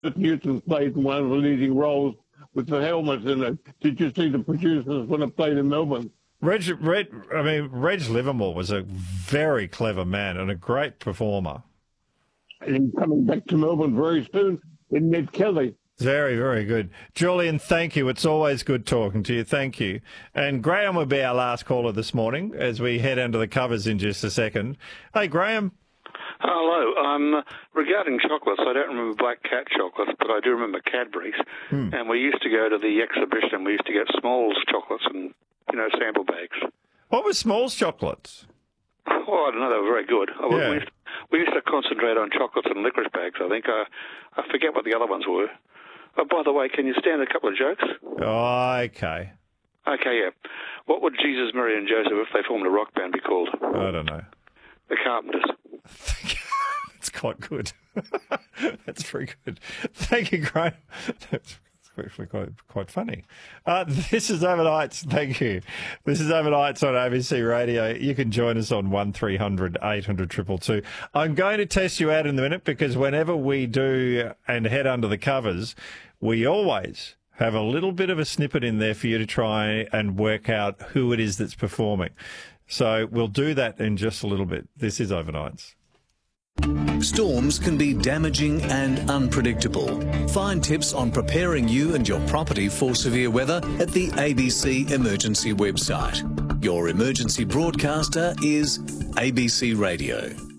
Newton played one of the leading roles with the helmets in it. Did you see the producers when it played in Melbourne? Reg Livermore was a very clever man and a great performer. And he's coming back to Melbourne very soon in Ned Kelly. Very, very good. Julian, thank you. It's always good talking to you. Thank you. And Graham will be our last caller this morning as we head under the covers in just a second. Hey, Graham. Hello. Regarding chocolates, I don't remember Black Cat chocolates, but I do remember Cadbury's. And we used to go to the exhibition. We used to get Smalls chocolates and, sample bags. What was Smalls chocolates? Oh, I don't know. They were very good. Yeah. We used to concentrate on chocolates and licorice bags, I think. I forget what the other ones were. Oh, by the way, can you stand a couple of jokes? Oh, okay. Okay, yeah. What would Jesus, Mary and Joseph, if they formed a rock band, be called? I don't know. The Carpenters. That's quite good. That's very good. Thank you, Graham. That's actually quite funny. This is Overnights. Thank you. This is Overnights on ABC Radio. You can join us on 1300 800 222. I'm going to test you out in a minute because whenever we do and head under the covers, we always have a little bit of a snippet in there for you to try and work out who it is that's performing. So we'll do that in just a little bit. This is Overnights. Storms can be damaging and unpredictable. Find tips on preparing you and your property for severe weather at the ABC Emergency website. Your emergency broadcaster is ABC Radio.